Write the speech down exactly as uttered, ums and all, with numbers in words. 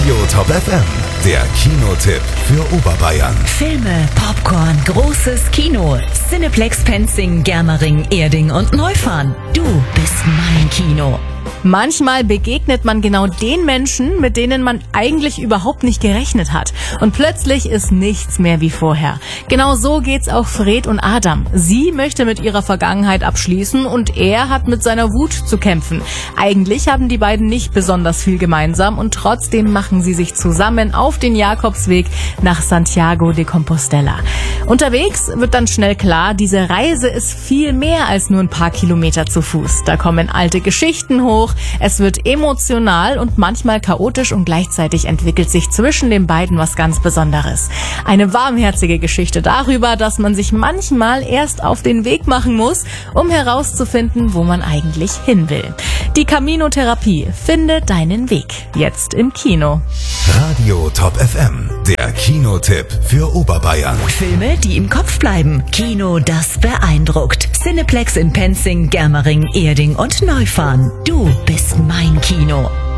Radio Top F M, der Kinotipp für Oberbayern. Filme, Popcorn, großes Kino. Cineplex Penzing, Germering, Erding und Neufahren. Du bist mein Kino. Manchmal begegnet man genau den Menschen, mit denen man eigentlich überhaupt nicht gerechnet hat. Und plötzlich ist nichts mehr wie vorher. Genau so geht's auch Fred und Adam. Sie möchte mit ihrer Vergangenheit abschließen und er hat mit seiner Wut zu kämpfen. Eigentlich haben die beiden nicht besonders viel gemeinsam und trotzdem machen sie sich zusammen auf den Jakobsweg nach Santiago de Compostela. Unterwegs wird dann schnell klar, diese Reise ist viel mehr als nur ein paar Kilometer zu Fuß. Da kommen alte Geschichten hoch, es wird emotional und manchmal chaotisch und gleichzeitig entwickelt sich zwischen den beiden was ganz Besonderes. Eine warmherzige Geschichte darüber, dass man sich manchmal erst auf den Weg machen muss, um herauszufinden, wo man eigentlich hin will. Die Camino-Therapie, finde deinen Weg. Jetzt im Kino. Radio Top F M, der Kinotipp für Oberbayern. Filme, die im Kopf bleiben. Kino, das beeindruckt. Cineplex in Penzing, Germering, Erding und Neufahren. Du bist mein Kino.